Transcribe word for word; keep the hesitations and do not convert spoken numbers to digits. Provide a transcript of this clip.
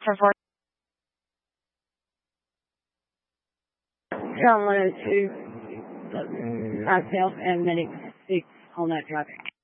for four. John one oh two, myself and medic six on that traffic.